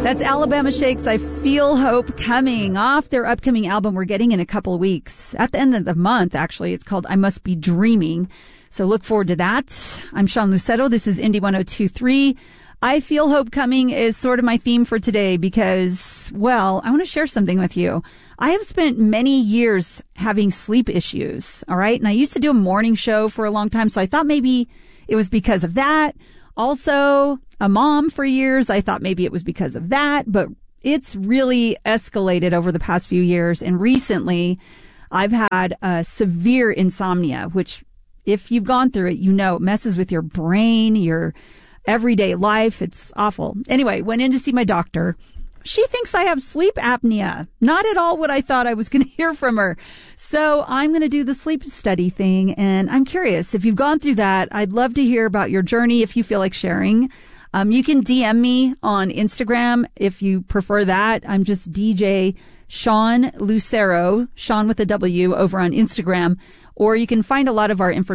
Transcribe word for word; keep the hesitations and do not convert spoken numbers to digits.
That's Alabama Shakes. I Feel Hope Coming off their upcoming album we're getting in a couple of weeks. At the end of the month, actually. It's called I Must Be Dreaming. So look forward to that. I'm Sean Lucetto. This is Indie one oh two point three. I Feel Hope Coming is sort of my theme for today because, well, I want to share something with you. I have spent many years having sleep issues, all right? And I used to do a morning show for a long time, so I thought maybe it was because of that. Also, a mom for years, I thought maybe it was because of that, but it's really escalated over the past few years. And recently, I've had uh, severe insomnia, which if you've gone through it, you know it messes with your brain, your everyday life. It's awful. Anyway, went in to see my doctor. She thinks I have sleep apnea. Not at all what I thought I was going to hear from her. So I'm going to do the sleep study thing. And I'm curious if you've gone through that. I'd love to hear about your journey if you feel like sharing. Um, you can D M me on Instagram if you prefer that. I'm just D J Sean Lucero, Sean with a W, over on Instagram. Or you can find a lot of our information